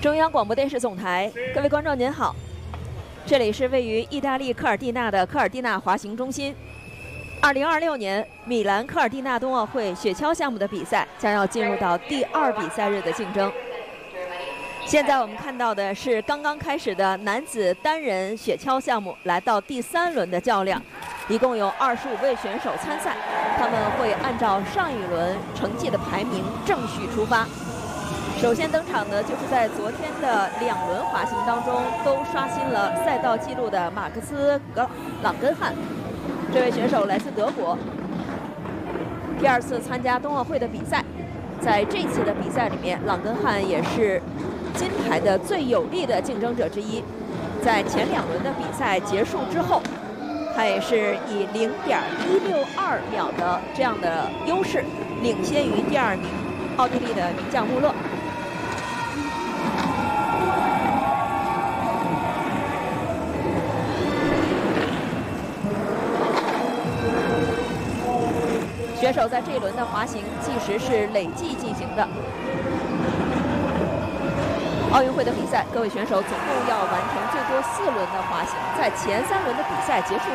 中央广播电视总台，各位观众您好，这里是位于意大利科尔蒂纳的科尔蒂纳滑行中心。2026年米兰科尔蒂纳冬奥会雪橇项目的比赛将要进入到第2比赛日的竞争。现在我们看到的是刚刚开始的男子单人雪橇项目，来到第3轮的较量，一共有25位选手参赛，他们会按照上一轮成绩的排名正序出发。首先登场的就是在昨天的2轮滑行当中都刷新了赛道纪录的马克思·朗根汉，这位选手来自德国，第2次参加冬奥会的比赛。在这次的比赛里面，朗根汉也是金牌的最有力的竞争者之一。在前2轮的比赛结束之后，他也是以0.162秒的这样的优势领先于第2名奥地利的名将穆勒。选手在这一轮的滑行计时是累计进行的。奥运会的比赛，各位选手总共要完成最多4轮的滑行，在前3轮的比赛结束